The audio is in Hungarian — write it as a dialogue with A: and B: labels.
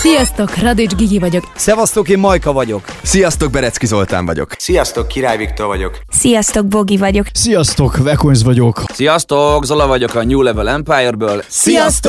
A: Sziasztok, Radics Gigi vagyok.
B: Szevasztok, én Majka vagyok.
C: Sziasztok, Berecki Zoltán vagyok.
D: Sziasztok, Király Viktor vagyok.
E: Sziasztok, Bogi vagyok.
F: Sziasztok, Vekonyz vagyok.
G: Sziasztok, Zola vagyok a New Level Empire-ből.
C: Sziasztok!